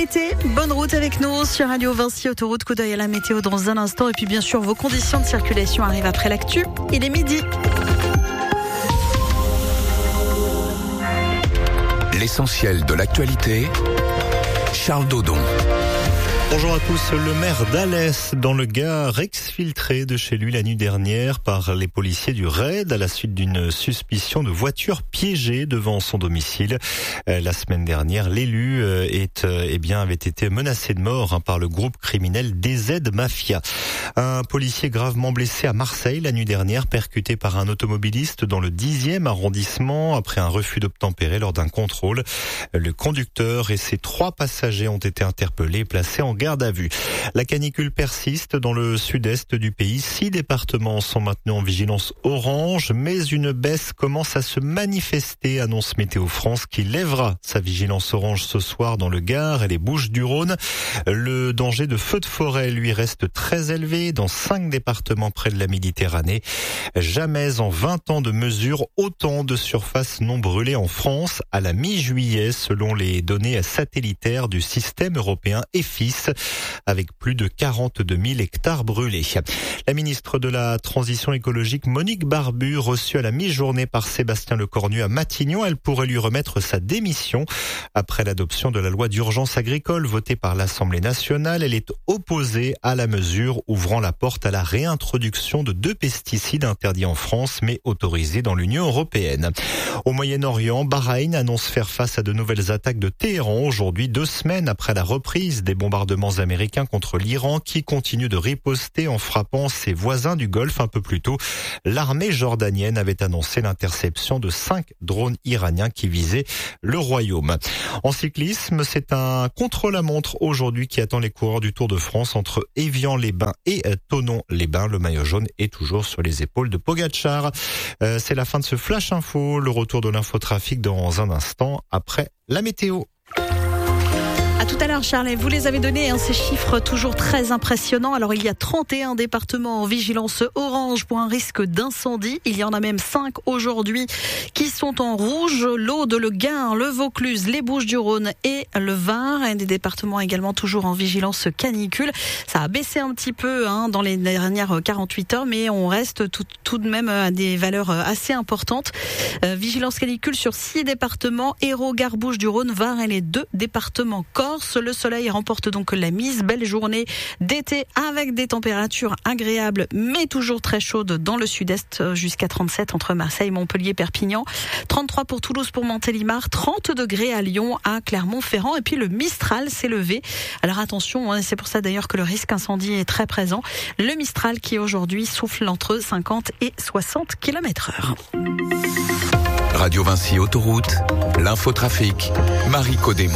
l'été. Bonne route avec nous sur Radio Vinci Autoroute. Coup d'œil à la météo dans un instant. Et puis bien sûr, vos conditions de circulation arrivent après l'actu. Il est midi. L'essentiel de l'actualité, Charles Dodon. Bonjour à tous. Le maire d'Alès, dans le Gard, exfiltré de chez lui la nuit dernière par les policiers du RAID à la suite d'une suspicion de voiture piégée devant son domicile. La semaine dernière, l'élu avait été menacé de mort par le groupe criminel DZ Mafia. Un policier gravement blessé à Marseille la nuit dernière, percuté par un automobiliste dans le 10e arrondissement après un refus d'obtempérer lors d'un contrôle. Le conducteur et ses 3 passagers ont été interpellés et placés en garde à vue. La canicule persiste dans le sud-est du pays. 6 départements sont maintenus en vigilance orange, mais une baisse commence à se manifester, annonce Météo France, qui lèvera sa vigilance orange ce soir dans le Gard et les Bouches-du-Rhône. Le danger de feux de forêt, lui, reste très élevé dans 5 départements près de la Méditerranée. Jamais en 20 ans de mesures, autant de surfaces non brûlées en France à la mi-juillet, selon les données satellitaires du système européen EFIS, avec plus de 42 000 hectares brûlés. La ministre de la Transition écologique, Monique Barbu, reçue à la mi-journée par Sébastien Lecornu à Matignon, elle pourrait lui remettre sa démission. Après l'adoption de la loi d'urgence agricole votée par l'Assemblée nationale, elle est opposée à la mesure ouvrant la porte à la réintroduction de 2 pesticides interdits en France mais autorisés dans l'Union européenne. Au Moyen-Orient, Bahreïn annonce faire face à de nouvelles attaques de Téhéran aujourd'hui, 2 semaines après la reprise des bombardements américains contre l'Iran qui continue de riposter en frappant ses voisins du Golfe. Un peu plus tôt, l'armée jordanienne avait annoncé l'interception de 5 drones iraniens qui visaient le royaume. En cyclisme, c'est un contre-la-montre aujourd'hui qui attend les coureurs du Tour de France entre Évian-les-Bains et Thonon-les-Bains. Le maillot jaune est toujours sur les épaules de Pogačar. C'est la fin de ce Flash Info. Le retour de l'infotrafic dans un instant après la météo. À tout à l'heure, Charles, vous les avez donnés, ces chiffres toujours très impressionnants. Alors, il y a 31 départements en vigilance orange pour un risque d'incendie. Il y en a même 5 aujourd'hui qui sont en rouge. L'Aude, le Gard, le Vaucluse, les Bouches-du-Rhône et le Var. Et des départements également toujours en vigilance canicule. Ça a baissé un petit peu dans les dernières 48 heures, mais on reste tout de même à des valeurs assez importantes. Vigilance canicule sur 6 départements, Hérault, Gard, Bouches-du-Rhône, Var et les 2 départements Corse. Le soleil remporte donc la mise. Belle journée d'été avec des températures agréables mais toujours très chaudes dans le sud-est, jusqu'à 37 entre Marseille, Montpellier, Perpignan, 33 pour Toulouse, pour Montélimar, 30 degrés à Lyon, à Clermont-Ferrand, et puis le Mistral s'est levé. Alors attention, c'est pour ça d'ailleurs que le risque incendie est très présent. Le Mistral qui aujourd'hui souffle entre 50 et 60 km/h. Radio Vinci Autoroute, l'infotrafic, Marie Codemo.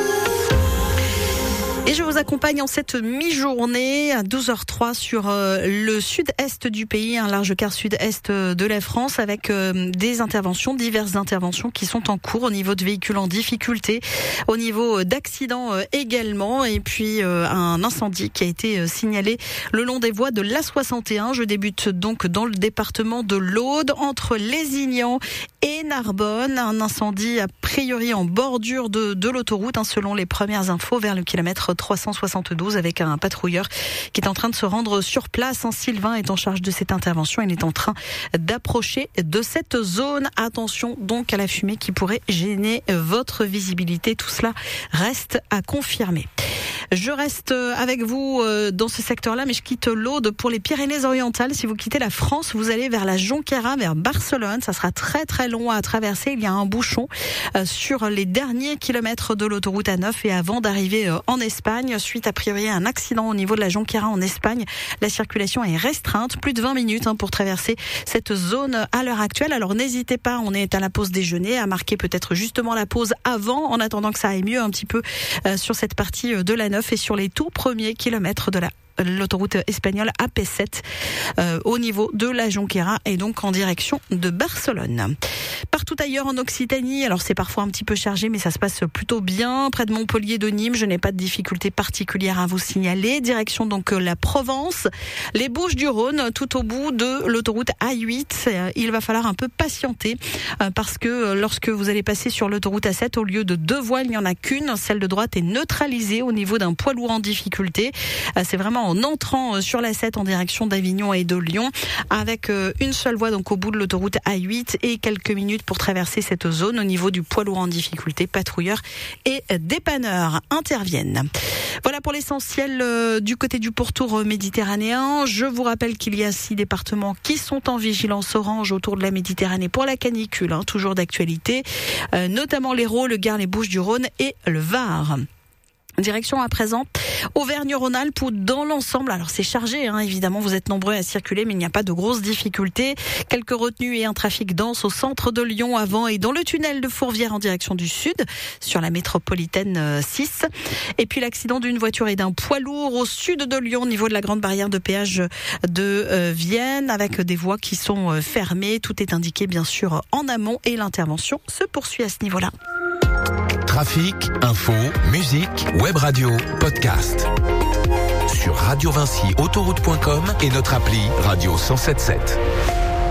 Et je vous accompagne en cette mi-journée à 12h03 sur le sud-est du pays, un large quart sud-est de la France, avec diverses interventions qui sont en cours au niveau de véhicules en difficulté, au niveau d'accidents également, et puis un incendie qui a été signalé le long des voies de l'A61. Je débute donc dans le département de l'Aude, entre Lézignan et Narbonne. Un incendie a priori en bordure de l'autoroute, selon les premières infos, vers le kilomètre 372, avec un patrouilleur qui est en train de se rendre sur place. Sylvain est en charge de cette intervention. Il est en train d'approcher de cette zone. Attention donc à la fumée qui pourrait gêner votre visibilité. Tout cela reste à confirmer. Je reste avec vous dans ce secteur-là, mais je quitte l'Aude pour les Pyrénées-Orientales. Si vous quittez la France, vous allez vers la Jonquera, vers Barcelone. Ça sera très très long à traverser. Il y a un bouchon sur les derniers kilomètres de l'autoroute A9 et avant d'arriver en Espagne, suite a priori à un accident au niveau de la Jonquera en Espagne. La circulation est restreinte, plus de 20 minutes pour traverser cette zone à l'heure actuelle. Alors n'hésitez pas, on est à la pause déjeuner, à marquer peut-être justement la pause avant, en attendant que ça aille mieux un petit peu sur cette partie de la 9 et sur les tout premiers kilomètres de la l'autoroute espagnole AP7 au niveau de la Jonquera et donc en direction de Barcelone. Partout ailleurs en Occitanie, alors c'est parfois un petit peu chargé mais ça se passe plutôt bien. Près de Montpellier, de Nîmes, je n'ai pas de difficultés particulières à vous signaler. Direction donc la Provence, les Bouches-du-Rhône, tout au bout de l'autoroute A8. Il va falloir un peu patienter parce que lorsque vous allez passer sur l'autoroute A7, au lieu de 2 voies, il n'y en a qu'une. Celle de droite est neutralisée au niveau d'un poids lourd en difficulté. C'est vraiment en entrant sur la 7 en direction d'Avignon et de Lyon avec une seule voie donc au bout de l'autoroute A8 et quelques minutes pour traverser cette zone au niveau du poids lourd en difficulté. Patrouilleurs et dépanneurs interviennent. Voilà pour l'essentiel du côté du pourtour méditerranéen. Je vous rappelle qu'il y a 6 départements qui sont en vigilance orange autour de la Méditerranée pour la canicule, toujours d'actualité, notamment l'Hérault, le Gard, les Bouches-du-Rhône et le Var. Direction à présent Auvergne-Rhône-Alpes où dans l'ensemble, alors c'est chargé évidemment, vous êtes nombreux à circuler mais il n'y a pas de grosses difficultés. Quelques retenues et un trafic dense au centre de Lyon avant et dans le tunnel de Fourvière en direction du sud sur la métropolitaine 6. Et puis l'accident d'une voiture et d'un poids lourd au sud de Lyon au niveau de la grande barrière de péage de Vienne avec des voies qui sont fermées. Tout est indiqué bien sûr en amont et l'intervention se poursuit à ce niveau-là. Trafic, info, musique, web radio, podcast. Sur Radio Vinci, autoroute.com et notre appli Radio 107.7.